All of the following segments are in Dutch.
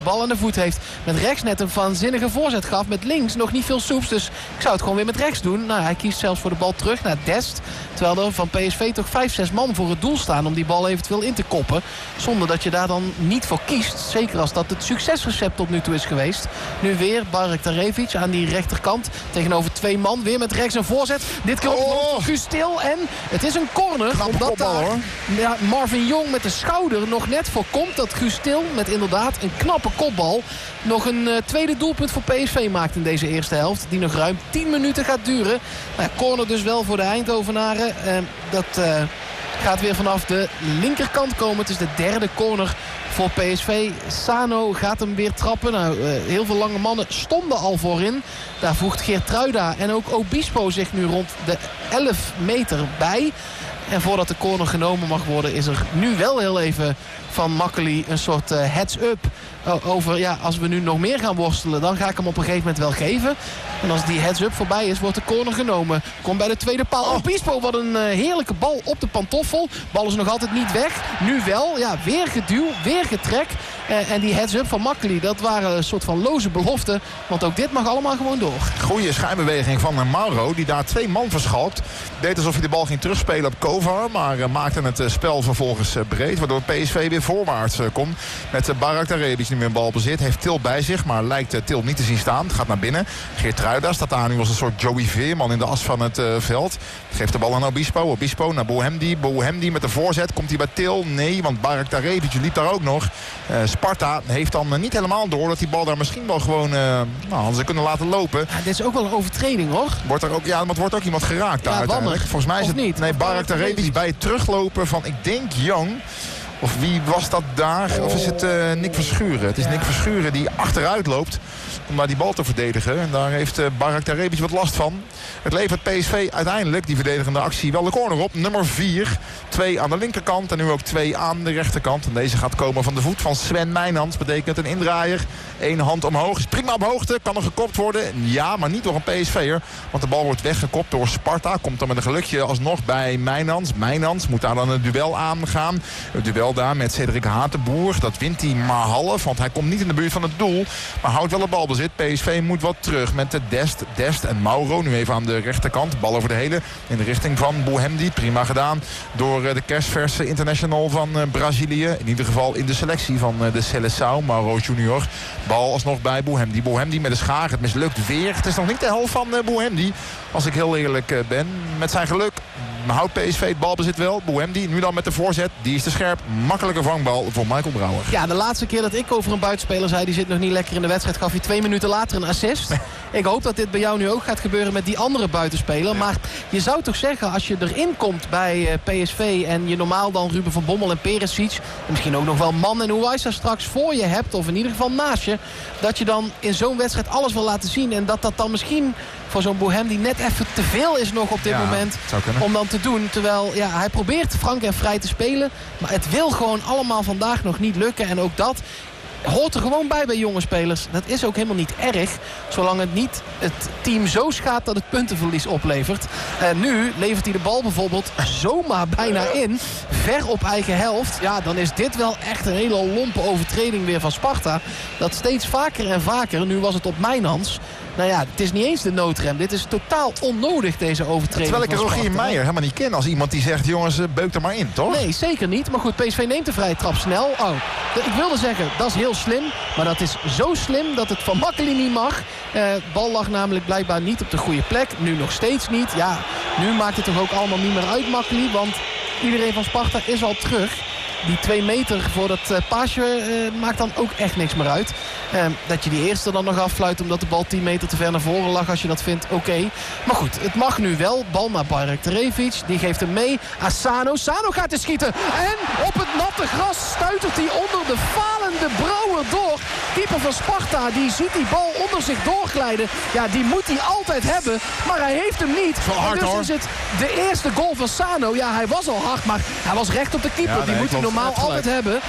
bal aan de voet heeft. Met rechts net een waanzinnige voorzet gaf. Met links nog niet veel soeps. Dus ik zou het gewoon weer met rechts doen. Nou, hij kiest zelfs voor de bal terug naar Dest. Terwijl er van PSV toch 5-6 man voor het doel staan om die bal eventueel in te koppen. Zonder dat je daar dan niet voor kiest. Zeker als dat het succesrecept tot nu toe is geweest. Nu weer Barektarevic aan die rechterkant. Tegenover 2 man. Weer met rechts een voorzet. Dit keer ook Guus Til. En het is een corner. Omdat daar Marvin Jong met de schouder nog net voorkomt dat Guus Til met inderdaad een knappe kopbal nog een tweede doelpunt voor PSV maakt in deze eerste helft. Die nog ruim 10 minuten gaat duren. Nou, corner dus wel voor de Eindhovenaren. Dat gaat weer vanaf de linkerkant komen. Het is de derde corner voor PSV. Sano gaat hem weer trappen. Nou, heel veel lange mannen stonden al voorin. Daar voegt Geertruida en ook Obispo zich nu rond de 11 meter bij. En voordat de corner genomen mag worden is er nu wel heel even van Makkely een soort heads-up over, ja, als we nu nog meer gaan worstelen, dan ga ik hem op een gegeven moment wel geven. En als die heads-up voorbij is, wordt de corner genomen. Komt bij de tweede paal. Obispo, wat een heerlijke bal op de pantoffel. Bal is nog altijd niet weg. Nu wel. Ja, weer geduw, weer getrek. En die heads-up van Makkely, dat waren een soort van loze beloften. Want ook dit mag allemaal gewoon door. Goeie schijnbeweging van Mauro, die daar 2 man verschalkt. Deed alsof hij de bal ging terugspelen op Kovar. Maar maakte het spel vervolgens breed. Waardoor PSV weer voorwaarts komt. Met Barektarevic nu meer een bal bezit. Heeft Til bij zich, maar lijkt Til niet te zien staan. Gaat naar binnen. Geertruida staat daar nu als een soort Joey Veerman in de as van het veld. Geeft de bal aan Obispo. Obispo naar Bohemdi. Bohemdi met de voorzet. Komt hij bij Til? Nee, want Barektarevic liep daar ook nog. Sparta heeft dan niet helemaal door dat die bal daar misschien wel gewoon hadden ze kunnen laten lopen. Ja, dit is ook wel een overtreding, hoor. Wordt er ook, ja, maar wordt ook iemand geraakt daar uiteindelijk. Volgens mij is het niet. Nee, Barektarevic bij het teruglopen van, ik denk, Young. Of wie was dat daar? Of is het Nick Verschuren? Het is Nick Verschuren die achteruit loopt om daar die bal te verdedigen. En daar heeft Barektarevic wat last van. Het levert PSV uiteindelijk, die verdedigende actie, wel de corner op. Nummer 4. 2 aan de linkerkant en nu ook 2 aan de rechterkant. En deze gaat komen van de voet van Sven Mijnans. Betekent een indraaier. 1 hand omhoog. Is prima op hoogte. Kan er gekopt worden? Ja, maar niet door een PSV'er. Want de bal wordt weggekopt door Sparta. Komt dan met een gelukje alsnog bij Mijnans. Mijnans moet daar dan een duel aangaan. Het duel daar met Cedric Hatenboer. Dat wint hij maar half. Want hij komt niet in de buurt van het doel. Maar houdt wel de balbezit. PSV moet wat terug met de Dest en Mauro. Nu even aan de rechterkant. Bal over de hele in de richting van Bohemdi. Prima gedaan door de kerstverse international van Brazilië. In ieder geval in de selectie van de Seleção. Mauro Junior. Bal alsnog bij Bohemdi. Bohemdi met de schaar. Het mislukt weer. Het is nog niet de helft van Bohemdi. Als ik heel eerlijk ben. Met zijn geluk houdt PSV het balbezit wel. Bohemdi nu dan met de voorzet. Die is te scherp. Makkelijke vangbal voor Michael Brouwer. Ja, de laatste keer dat ik over een buitenspeler zei, die zit nog niet lekker in de wedstrijd, gaf hij 2 minuten later een assist. Ik hoop dat dit bij jou nu ook gaat gebeuren met die andere buitenspeler. Maar je zou toch zeggen, als je erin komt bij PSV en je normaal dan Ruben van Bommel en Perisic, en misschien ook nog wel Man en Uwaisa straks voor je hebt, of in ieder geval naast je, dat je dan in zo'n wedstrijd alles wil laten zien. En dat dan misschien voor zo'n Bohemdi net even te veel is nog op dit moment om dan te doen. Terwijl hij probeert frank en vrij te spelen. Maar het wil gewoon allemaal vandaag nog niet lukken. En ook dat hoort er gewoon bij jonge spelers. Dat is ook helemaal niet erg. Zolang het niet het team zo schaadt dat het puntenverlies oplevert. En nu levert hij de bal bijvoorbeeld zomaar bijna in. Ver op eigen helft. Ja, dan is dit wel echt een hele lompe overtreding weer van Sparta. Dat steeds vaker en vaker. Nu was het op Mijnans. Nou ja, het is niet eens de noodrem. Dit is totaal onnodig, deze overtreding. Terwijl ik Rogier Meijer helemaal niet ken als iemand die zegt, jongens, beuk er maar in, toch? Nee, zeker niet. Maar goed, PSV neemt de vrije trap snel. Ik wilde zeggen, dat is heel slim. Maar dat is zo slim dat het van Makkely niet mag. Bal lag namelijk blijkbaar niet op de goede plek. Nu nog steeds niet. Ja, nu maakt het toch ook allemaal niet meer uit, Makkely. Want iedereen van Sparta is al terug. Die 2 meter voor dat paasje maakt dan ook echt niks meer uit. Dat je die eerste dan nog affluit omdat de bal 10 meter te ver naar voren lag. Als je dat vindt, oké. Maar goed, het mag nu wel. Bal naar Barektarevic. Die geeft hem mee. Sano. Sano gaat er schieten. En op het natte gras stuitert hij onder de falende Brouwer door. Keeper van Sparta, die ziet die bal onder zich doorglijden. Ja, die moet hij altijd hebben. Maar hij heeft hem niet. Hard, dus hoor. is het de eerste goal van Sano. Ja, hij was al hard, maar hij was recht op de keeper. Die moet hij normaal altijd hebben.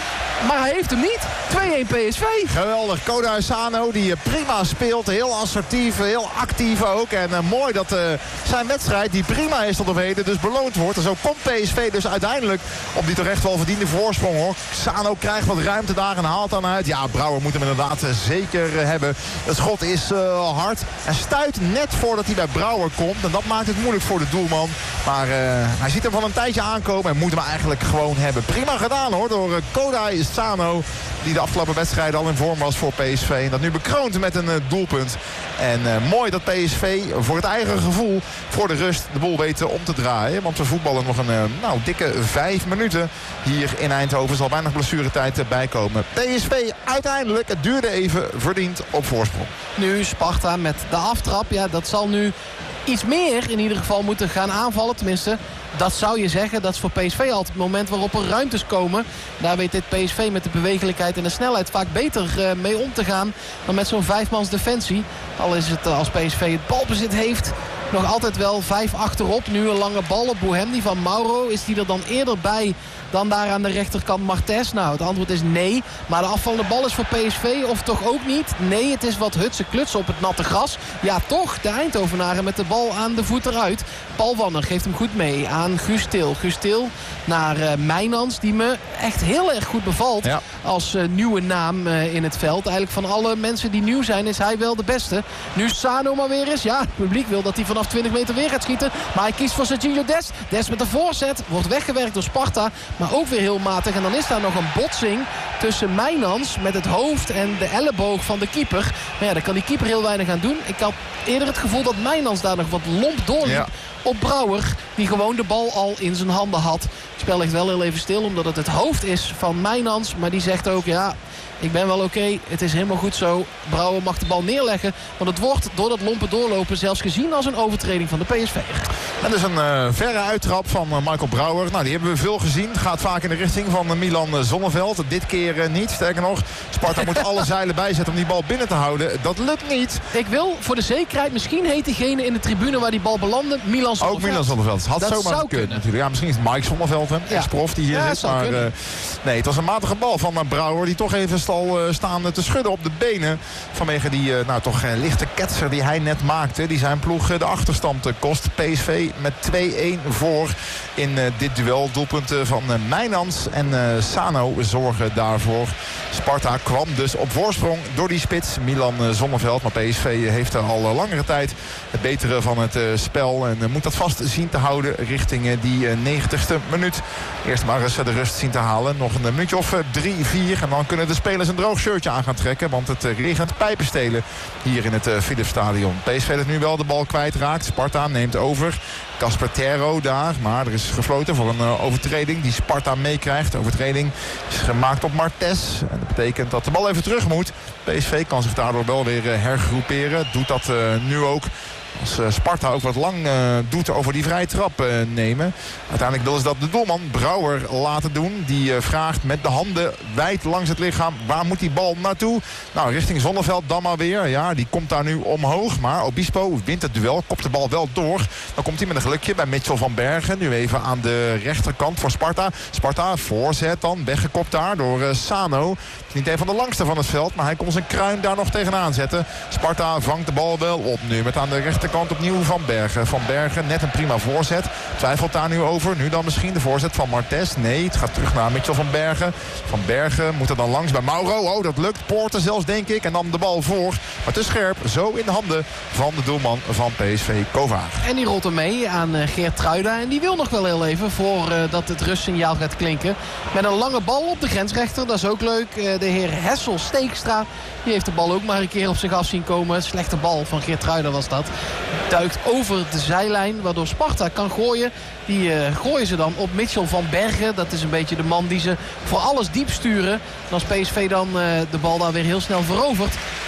Maar hij heeft hem niet. 2-1 PSV. Geweldig. Kodai Sano die prima speelt. Heel assertief, heel actief ook. En mooi dat zijn wedstrijd, die prima is tot op heden, dus beloond wordt. En zo komt PSV dus uiteindelijk op die terecht wel verdiende voorsprong, hoor. Sano krijgt wat ruimte daar en haalt dan uit. Ja, Brouwer moet hem inderdaad zeker hebben. Het schot is hard. En stuit net voordat hij bij Brouwer komt. En dat maakt het moeilijk voor de doelman. Maar hij ziet hem van een tijdje aankomen en moet hem eigenlijk gewoon hebben. Prima gedaan, hoor, door Kodai Sano, die de afgelopen wedstrijd al in vorm was voor PSV. En dat nu bekroont met een doelpunt. En mooi dat PSV voor het eigen gevoel voor de rust de boel weten om te draaien. Want we voetballen nog een dikke 5 minuten hier in Eindhoven. Zal weinig blessuretijd bijkomen. PSV uiteindelijk, het duurde even, verdient op voorsprong. Nu Sparta met de aftrap. Ja, dat zal nu iets meer in ieder geval moeten gaan aanvallen. Tenminste, dat zou je zeggen. Dat is voor PSV altijd het moment waarop er ruimtes komen. Daar weet dit PSV met de bewegelijkheid en de snelheid vaak beter mee om te gaan dan met zo'n 5-mans defensie. Al is het als PSV het balbezit heeft, nog altijd wel 5 achterop. Nu een lange bal op Bohem, die van Mauro. Is die er dan eerder bij dan daar aan de rechterkant Martes? Nou, het antwoord is nee. Maar de afvallende bal is voor PSV of toch ook niet? Nee, het is wat hutse klutsen op het natte gras. Ja, toch, de Eindhovenaren met de bal aan de voet eruit. Paul Wanner geeft hem goed mee aan Guus Til. Guus Til naar Mijnans, die me echt heel erg goed bevalt. Ja. Als nieuwe naam in het veld. Eigenlijk van alle mensen die nieuw zijn is hij wel de beste. Nu Sano maar weer eens. Ja, het publiek wil dat hij vanaf 20 meter weer gaat schieten. Maar hij kiest voor Serginho Dest. Dest met de voorzet. Wordt weggewerkt door Sparta. Maar ook weer heel matig. En dan is daar nog een botsing tussen Mijnans met het hoofd en de elleboog van de keeper. Maar ja, daar kan die keeper heel weinig aan doen. Ik had eerder het gevoel dat Mijnans daar nog wat lomp doorliep. Ja. Op Brouwer, die gewoon de bal al in zijn handen had. Het spel ligt wel heel even stil, omdat het hoofd is van Mijnans. Maar die zegt ook, ja, ik ben wel oké. Het is helemaal goed zo. Brouwer mag de bal neerleggen. Want het wordt door dat lompe doorlopen zelfs gezien als een overtreding van de PSV. En dus een verre uittrap van Michael Brouwer. Nou, die hebben we veel gezien. Gaat vaak in de richting van Milan Zonneveld. Dit keer niet. Sterker nog, Sparta moet alle zeilen bijzetten om die bal binnen te houden. Dat lukt niet. Ik wil voor de zekerheid, misschien heet diegene in de tribune waar die bal belandde Milan Zonneveld. Ook Milan Zonneveld. Had dat zomaar kunnen natuurlijk. Ja, misschien is het Mike Zonneveld, ex-prof die hier zit. Maar nee, het was een matige bal van Brouwer die toch even staan te schudden op de benen. Vanwege die toch lichte ketser die hij net maakte. Die zijn ploeg de achterstand kost. PSV met 2-1 voor in dit duel. Doelpunten van Mijnans en Sano zorgen daarvoor. Sparta kwam dus op voorsprong door die spits Milan Zonneveld. Maar PSV heeft al langere tijd het betere van het spel. En moet dat vast zien te houden richting die 90ste minuut. Eerst maar eens de rust zien te halen. Nog een minuutje of 3, 4. En dan kunnen de spelers een droog shirtje aan gaan trekken. Want het regent pijpenstelen hier in het Philipsstadion. PSV dat nu wel de bal kwijtraakt. Sparta neemt over. Casper Terro daar. Maar er is gefloten voor een overtreding die Sparta meekrijgt. De overtreding is gemaakt op Martes. En dat betekent dat de bal even terug moet. PSV kan zich daardoor wel weer hergroeperen. Doet dat nu ook. Als Sparta ook wat lang doet over die vrije trap nemen. Uiteindelijk willen ze dat de doelman Brouwer laten doen. Die vraagt met de handen wijd langs het lichaam. Waar moet die bal naartoe? Nou, richting Zonneveld dan maar weer. Ja, die komt daar nu omhoog. Maar Obispo wint het duel. Kopt de bal wel door. Dan komt hij met een gelukje bij Mitchell van Bergen. Nu even aan de rechterkant voor Sparta. Sparta voorzet dan. Weggekopt daar door Sano. Het is niet een van de langste van het veld. Maar hij komt zijn kruin daar nog tegenaan zetten. Sparta vangt de bal wel op nu. Met aan de rechterkant opnieuw Van Bergen. Van Bergen net een prima voorzet. Twijfelt daar nu over. Nu dan misschien de voorzet van Martes. Nee, het gaat terug naar Mitchell van Bergen. Van Bergen moet er dan langs bij Mauro. Oh, dat lukt. Poorten zelfs, denk ik. En dan de bal voor. Maar te scherp. Zo in de handen van de doelman van PSV, Kovaar. En die rolt er mee aan Geertruida. En die wil nog wel heel even voordat het rustsignaal gaat klinken. Met een lange bal op de grensrechter. Dat is ook leuk. De heer Hessel Steekstra. Die heeft de bal ook maar een keer op zich af zien komen. Slechte bal van Geertruida was dat. Duikt over de zijlijn, waardoor Sparta kan gooien. Die gooien ze dan op Mitchell van Bergen. Dat is een beetje de man die ze voor alles diep sturen. En als PSV dan de bal daar weer heel snel verovert,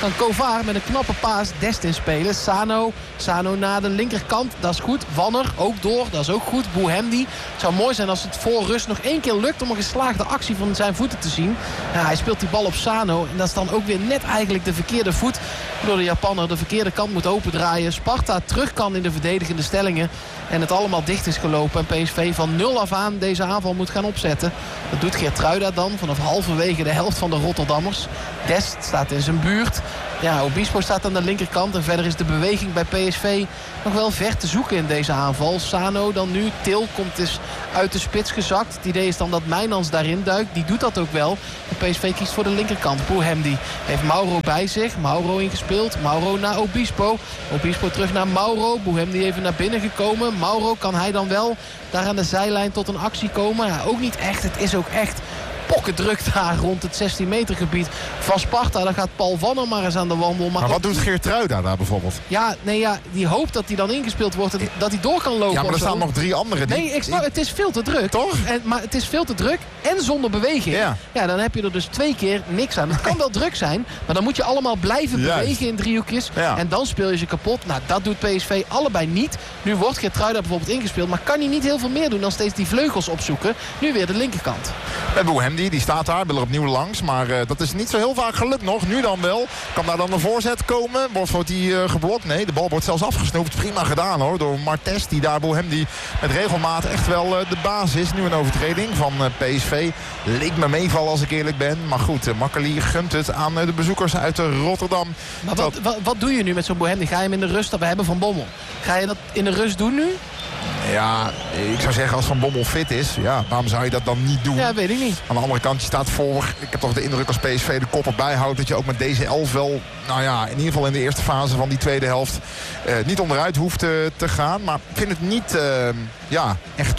kan Kovaar met een knappe paas Dest inspelen. Sano naar de linkerkant, dat is goed. Wanner ook door, dat is ook goed. Bouhemdi. Het zou mooi zijn als het voor rust nog 1 keer lukt om een geslaagde actie van zijn voeten te zien. Ja, hij speelt die bal op Sano en dat is dan ook weer net eigenlijk de verkeerde voet. Waardoor de Japaner de verkeerde kant moet opendraaien. Sparta terug kan in de verdedigende stellingen. En het allemaal dicht is gelopen. En PSV van 0 af aan deze aanval moet gaan opzetten. Dat doet Geertruida dan vanaf halverwege de helft van de Rotterdammers. Dest staat in zijn buurt. Ja, Obispo staat aan de linkerkant. En verder is de beweging bij PSV nog wel ver te zoeken in deze aanval. Sano dan nu. Til komt dus uit de spits gezakt. Het idee is dan dat Mijnans daarin duikt. Die doet dat ook wel. En PSV kiest voor de linkerkant. Bouhemdi heeft Mauro bij zich. Mauro ingespeeld. Mauro naar Obispo. Obispo terug naar Mauro. Bouhemdi even naar binnen gekomen. Mauro, kan hij dan wel daar aan de zijlijn tot een actie komen? Ja, ook niet echt. Het is ook echt pokkendruk daar rond het 16 meter gebied van Sparta. Dan gaat Paul Wanner maar eens aan de wandel. Maar wat doet Geertruida daar bijvoorbeeld? Ja, die hoopt dat hij dan ingespeeld wordt en dat hij door kan lopen. Ja, maar er staan nog 3 anderen. Nee, ik snap, het is veel te druk. Toch? Maar het is veel te druk en zonder beweging. Ja, dan heb je er dus 2 keer niks aan. Het kan wel druk zijn, maar dan moet je allemaal blijven bewegen in driehoekjes. Ja. En dan speel je ze kapot. Nou, dat doet PSV allebei niet. Nu wordt Geertruida bijvoorbeeld ingespeeld, maar kan hij niet heel veel meer doen dan steeds die vleugels opzoeken. Nu weer de linkerkant. En Bouhemdi, die staat daar, wil er opnieuw langs. Maar dat is niet zo heel vaak gelukt nog. Nu dan wel. Kan daar dan een voorzet komen? Wordt die geblokt? Nee, de bal wordt zelfs afgesnoept. Prima gedaan hoor, door Martes. Die daar Bouhemdi met regelmaat echt wel de baas is. Nu een overtreding van PSV. Leek me meevallen als ik eerlijk ben. Maar goed, Makkeli gunt het aan de bezoekers uit Rotterdam. Maar wat doe je nu met zo'n Bouhemdi? Ga je hem in de rust dat we hebben Van Bommel? Ga je dat in de rust doen nu? Ja, ik zou zeggen als Van Bommel fit is, ja, waarom zou je dat dan niet doen? Ja, weet ik niet. Aan de andere kant, je staat voor. Ik heb toch de indruk als PSV de kop erbij houdt dat je ook met deze 11 wel, nou ja, in ieder geval in de eerste fase van die tweede helft niet onderuit hoeft te gaan. Maar ik vind het niet echt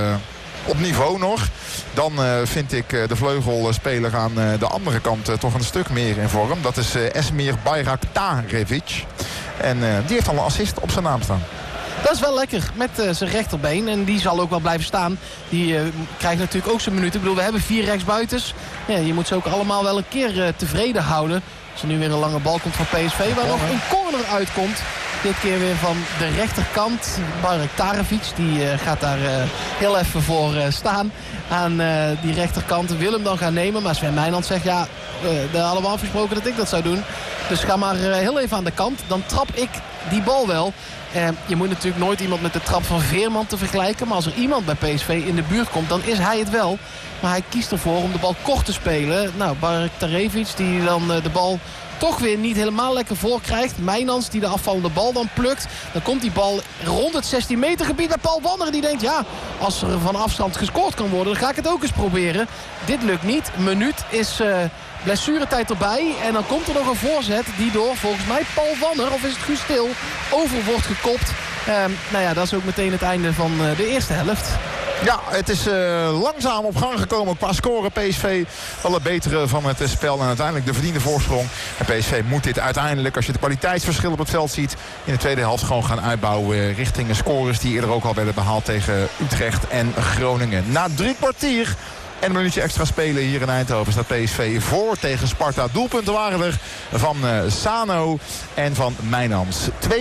op niveau nog. Dan vind ik de vleugelspeler aan de andere kant toch een stuk meer in vorm. Dat is Esmir Bayraktarevic. En die heeft al een assist op zijn naam staan. Dat is wel lekker met zijn rechterbeen. En die zal ook wel blijven staan. Die krijgt natuurlijk ook zijn minuten. Ik bedoel, we hebben 4 rechtsbuitens. Ja, je moet ze ook allemaal wel een keer tevreden houden. Als er nu weer een lange bal komt van PSV. Waar nog een corner uitkomt. Dit keer weer van de rechterkant. Bayraktarevic, die gaat daar heel even voor staan. Aan die rechterkant. Wil hem dan gaan nemen. Maar Sven Mijnans zegt, ja, daar hadden we afgesproken dat ik dat zou doen. Dus ga maar heel even aan de kant. Dan trap ik die bal wel. Je moet natuurlijk nooit iemand met de trap van Veerman te vergelijken. Maar als er iemand bij PSV in de buurt komt, dan is hij het wel. Maar hij kiest ervoor om de bal kort te spelen. Nou, Bayraktarevic die dan de bal toch weer niet helemaal lekker voor krijgt. Mijnans die de afvallende bal dan plukt. Dan komt die bal rond het 16 meter gebied bij Paul Wanner. Die denkt, ja, als er van afstand gescoord kan worden, dan ga ik het ook eens proberen. Dit lukt niet. Een minuut is blessuretijd erbij. En dan komt er nog een voorzet die door, volgens mij, Paul Wanner, of is het Guus Til, over wordt gekopt. Nou ja, dat is ook meteen het einde van de eerste helft. Ja, het is langzaam op gang gekomen qua scoren. PSV wel het betere van het spel en uiteindelijk de verdiende voorsprong. En PSV moet dit uiteindelijk, als je het kwaliteitsverschil op het veld ziet, in de tweede helft gewoon gaan uitbouwen richting scores die eerder ook al werden behaald tegen Utrecht en Groningen. Na 3 kwartier en een minuutje extra spelen hier in Eindhoven staat PSV voor tegen Sparta. Doelpunten waren er van Sano en van Mijnans.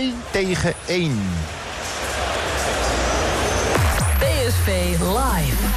2-1. PSV Live.